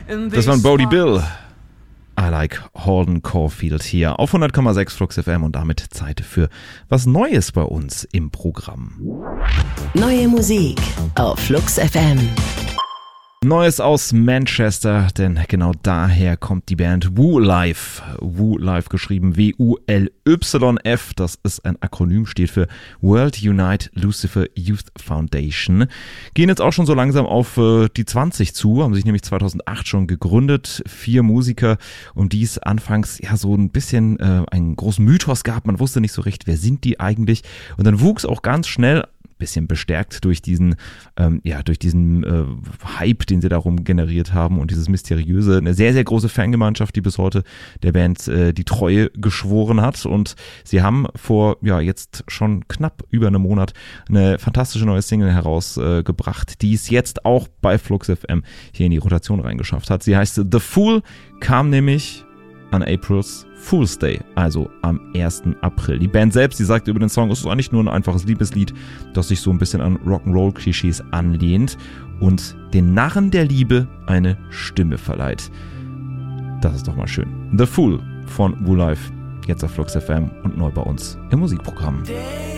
Das war Bodie Bill. I like Holden Caulfield hier auf 100,6 Flux FM und damit Zeit für was Neues bei uns im Programm. Neue Musik auf Flux FM. Neues aus Manchester, denn genau daher kommt die Band Woolif. Woolif geschrieben W-U-L-Y-F, das ist ein Akronym, steht für World Unite Lucifer Youth Foundation. Gehen jetzt auch schon so langsam auf die 20 zu, haben sich nämlich 2008 schon gegründet. 4 Musiker, um die es anfangs ja so ein bisschen einen großen Mythos gab. Man wusste nicht so recht, wer sind die eigentlich? Und dann wuchs auch ganz schnell, bisschen bestärkt durch diesen Hype, den sie darum generiert haben und dieses Mysteriöse, eine sehr, sehr große Fangemeinschaft, die bis heute der Band die Treue geschworen hat, und sie haben vor jetzt schon knapp über einem Monat eine fantastische neue Single herausgebracht, die es jetzt auch bei Flux FM hier in die Rotation reingeschafft hat. Sie heißt The Fool, kam nämlich an April's Fool's Day, also am 1. April. Die Band selbst, die sagt über den Song, es ist eigentlich nur ein einfaches Liebeslied, das sich so ein bisschen an Rock'n'Roll-Klischees anlehnt und den Narren der Liebe eine Stimme verleiht. Das ist doch mal schön. The Fool von Woolif, jetzt auf Flux FM und neu bei uns im Musikprogramm.